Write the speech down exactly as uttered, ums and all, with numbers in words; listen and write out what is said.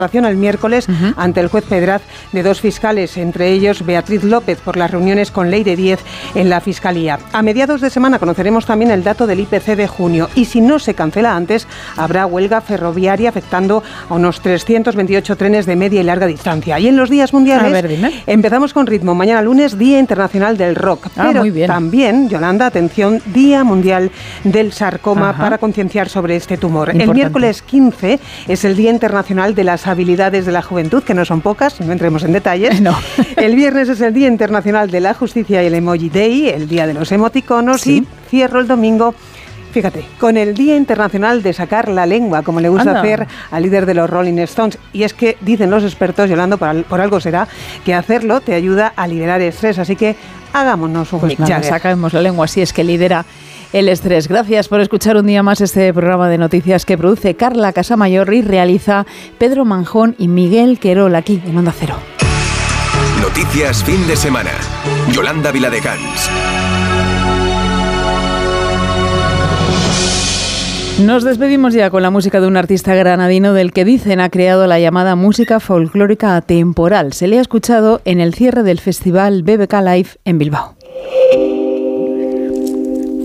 el miércoles uh-huh. ante el juez Pedraz de dos fiscales, entre ellos Beatriz López, por las reuniones con Leire Díez en la Fiscalía. A mediados de semana conoceremos también el dato del I P C de junio y si no se cancela antes, habrá huelga ferroviaria afectando a unos trescientos veintiocho trenes de media y larga distancia. Y en los días mundiales, a ver, dime. Empezamos con ritmo. Mañana lunes, Día Internacional del Rock. Ah, pero muy bien. También, Yolanda, atención, Día Mundial del Sarcoma Ajá. para concienciar sobre este tumor. Importante. El miércoles quince es el Día Internacional de las Habilidades de la Juventud, que no son pocas, no entremos en detalles. No. El viernes es el Día Internacional de la Justicia y el Emoji Day, el Día de los Emoticonos, sí. y cierro el domingo, fíjate, con el Día Internacional de sacar la lengua, como le gusta Anda. hacer al líder de los Rolling Stones. Y es que dicen los expertos, Yolanda, por, al, por algo será, que hacerlo te ayuda a liberar estrés. Así que hagámonos un pues Mick Jagger. Saquemos la lengua, si es que lidera el estrés. Gracias por escuchar un día más este programa de noticias que produce Carla Casamayor y realiza Pedro Manjón y Miguel Querol aquí en Onda Cero. Noticias fin de semana. Yolanda Viladecans. Nos despedimos ya con la música de un artista granadino del que dicen ha creado la llamada música folclórica atemporal. Se le ha escuchado en el cierre del festival B B K Live en Bilbao.